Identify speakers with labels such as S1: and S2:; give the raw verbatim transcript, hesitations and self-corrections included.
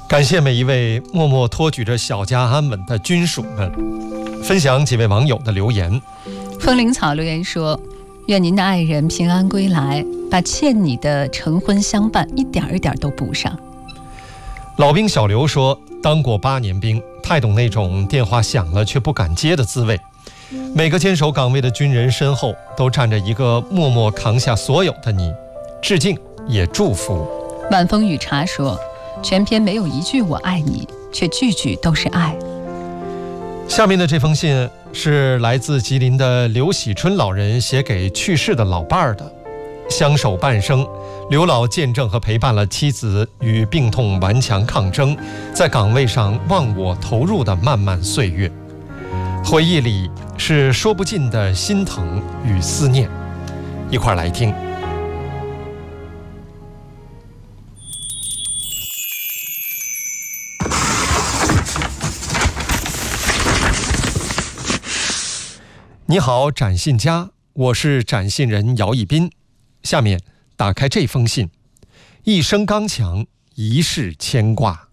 S1: 感谢每一位默默托举着小家安稳的军属们。分享几位网友的留言。
S2: 风铃草留言说，愿您的爱人平安归来，把欠你的成婚相伴一点一点都补上。
S1: 老兵小刘说，当过八年兵，太懂那种电话响了却不敢接的滋味。每个坚守岗位的军人身后都站着一个默默扛下所有的你，致敬也祝福。
S2: 晚风雨茶说，全篇没有一句我爱你，却句句都是爱。
S1: 下面的这封信是来自吉林的刘喜春老人写给去世的老伴儿的。相守半生，刘老见证和陪伴了妻子与病痛顽强抗争，在岗位上忘我投入的漫漫岁月。回忆里是说不尽的心疼与思念，一块儿来听。你好，展信家，我是展信人姚一斌。下面打开这封信，一生刚强，一世牵挂。